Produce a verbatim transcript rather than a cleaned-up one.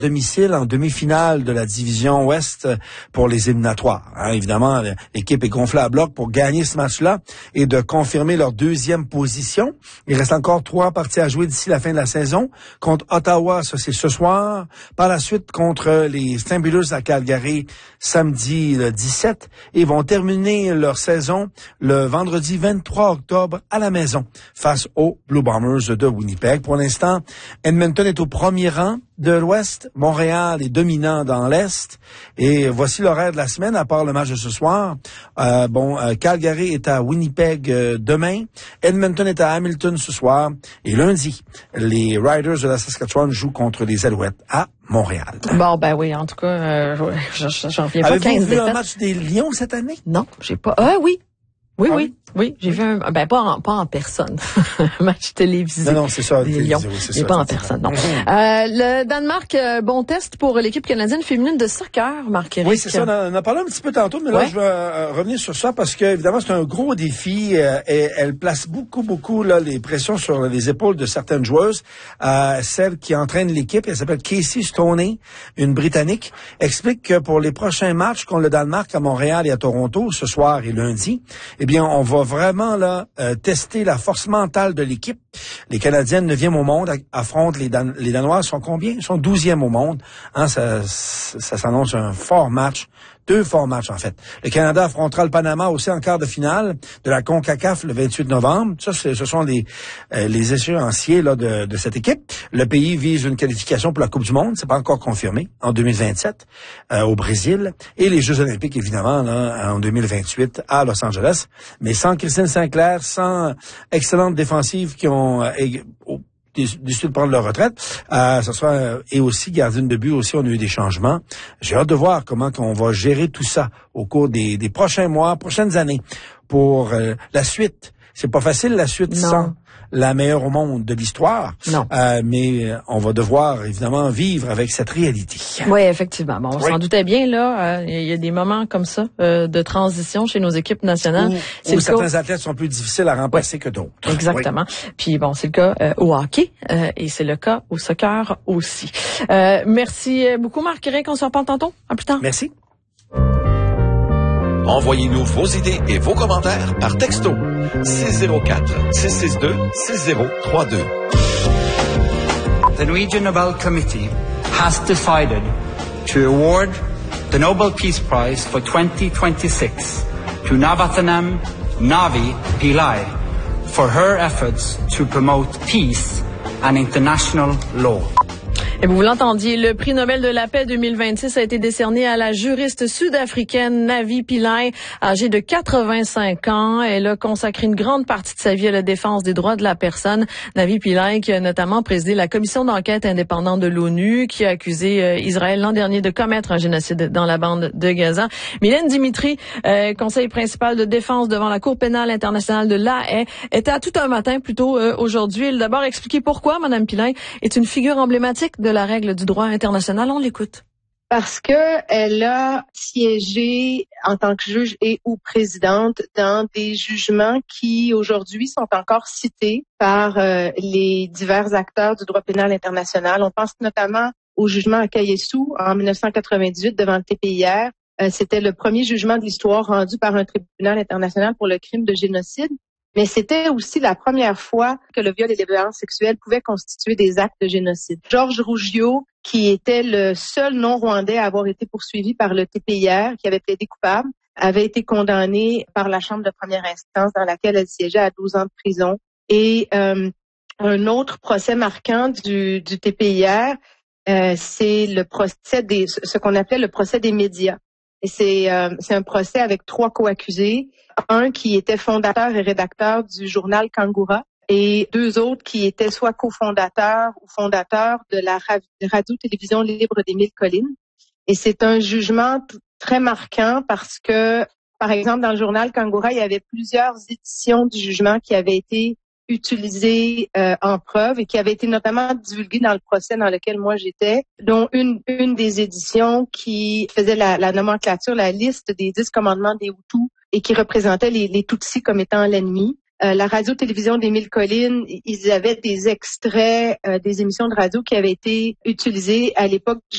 domicile en demi-finale de la division Ouest pour les éliminatoires. Hein, évidemment, l'équipe est gonflée à bloc pour gagner ce match-là et de confirmer leur deuxième position. Il reste encore trois parties à jouer d'ici la fin de la saison. Contre Ottawa, ça c'est ce soir. Par la suite, contre les Stambullers à Calgary, samedi le dix-sept. Et vont terminer leur saison le vendredi vingt-trois octobre à la maison face aux Blue Bombers de Winnipeg. Pour l'instant, Edmonton est au premier rang de l'Ouest. Montréal est dominant dans l'Est. Et voici l'horaire de la semaine, à part le match de ce soir. Euh, bon, euh, Calgary est à Winnipeg euh, demain. Edmonton est à Hamilton ce soir. Et lundi, les Riders de la Saskatchewan jouent contre les Alouettes à Montréal. Bon, ben oui, en tout cas, euh, j'en reviens pas. Avez-vous vu un match des Lions cette année? Non, j'ai pas. Ah oui. Oui, ah, oui, oui, j'ai vu un, ben pas en, pas en personne, un match télévisé. Non, non, c'est ça, des Lions, oui, c'est mais ça, pas en personne, non. euh, le Danemark, euh, bon test pour l'équipe canadienne féminine de soccer, Marc-Éric. Oui, c'est ça, on en a parlé un petit peu tantôt, mais là, ouais. je vais euh, revenir sur ça parce que, évidemment, c'est un gros défi euh, et elle place beaucoup, beaucoup là les pressions sur les épaules de certaines joueuses. Euh, celle qui entraîne l'équipe, elle s'appelle Casey Stoney, une Britannique, explique que pour les prochains matchs contre le Danemark à Montréal et à Toronto, ce soir et lundi, eh bien, on va vraiment là euh, tester la force mentale de l'équipe. Les Canadiennes neuvième au monde affrontent les, Dan- les Danois. Sont combien? Ils sont douzième au monde. Hein, ça, ça s'annonce un fort match. Deux forts matchs, en fait. Le Canada affrontera le Panama aussi en quart de finale de la CONCACAF le vingt-huit novembre. Ça, c'est, ce sont les, euh, les échéanciers là, de, de cette équipe. Le pays vise une qualification pour la Coupe du Monde. C'est pas encore confirmé. En deux mille vingt-sept, euh, au Brésil. Et les Jeux olympiques, évidemment, là, en deux mille vingt-huit, à Los Angeles. Mais sans Christine Sinclair, sans excellentes défensives qui ont... Euh, décidé de prendre leur retraite. Euh, ça sera euh, et aussi gardienne de but aussi, on a eu des changements. J'ai hâte de voir comment on va gérer tout ça au cours des, des prochains mois, prochaines années pour euh, la suite. C'est pas facile la suite non. sans la meilleure au monde de l'histoire. Non. Euh, mais euh, on va devoir évidemment vivre avec cette réalité. Oui, effectivement. Bon, on oui. s'en doutait bien là. Il euh, y a des moments comme ça euh, de transition chez nos équipes nationales. Où, c'est où le certains cas... athlètes sont plus difficiles à remplacer oui. que d'autres. Exactement. Oui. Puis bon, c'est le cas euh, au hockey euh, et c'est le cas au soccer aussi. Euh, merci beaucoup, Marc-Éric. On se reparle tantôt. À plus tard. Merci. Envoyez-nous vos idées et vos commentaires par texto six zéro quatre, six six deux, six zéro trois deux. The Norwegian Nobel Committee has decided to award the Nobel Peace Prize for twenty twenty-six to Navarathnam Navi Pillai for her efforts to promote peace and international law. Et vous l'entendiez, le prix Nobel de la paix deux mille vingt-six a été décerné à la juriste sud-africaine Navi Pillay, âgée de quatre-vingt-cinq ans. Elle a consacré une grande partie de sa vie à la défense des droits de la personne. Navi Pillay, qui a notamment présidé la commission d'enquête indépendante de l'ONU, qui a accusé euh, Israël l'an dernier de commettre un génocide dans la bande de Gaza. Mylène Dimitri, euh, conseil principal de défense devant la Cour pénale internationale de La Haye, était à tout un matin plutôt euh, aujourd'hui. Elle a d'abord expliqué pourquoi Mme Pillay est une figure emblématique de la règle du droit international. On l'écoute. Parce que elle a siégé en tant que juge et ou présidente dans des jugements qui aujourd'hui sont encore cités par euh, les divers acteurs du droit pénal international. On pense notamment au jugement à Kayesu en dix-neuf cent quatre-vingt-dix-huit devant le T P I R. Euh, c'était le premier jugement de l'histoire rendu par un tribunal international pour le crime de génocide. Mais c'était aussi la première fois que le viol et les violences sexuelles pouvaient constituer des actes de génocide. Georges Rougiot, qui était le seul non-rwandais à avoir été poursuivi par le T P I R, qui avait plaidé coupable, avait été condamné par la Chambre de première instance dans laquelle elle siégeait à douze ans de prison. Et euh, un autre procès marquant du, du T P I R, euh, c'est le procès des, ce qu'on appelait le procès des médias. Et c'est, euh, c'est un procès avec trois co-accusés. Un qui était fondateur et rédacteur du journal Kangura et deux autres qui étaient soit cofondateurs ou fondateurs de la radio-télévision libre des Mille Collines. Et c'est un jugement t- très marquant parce que, par exemple, dans le journal Kangura, il y avait plusieurs éditions du jugement qui avaient été utilisées euh, en preuve et qui avaient été notamment divulguées dans le procès dans lequel moi j'étais, dont une, une des éditions qui faisait la, la nomenclature, la liste des dix commandements des Hutus et qui représentait les, les Tutsis comme étant l'ennemi. Euh, la radio-télévision des Mille Collines, ils avaient des extraits euh, des émissions de radio qui avaient été utilisées à l'époque du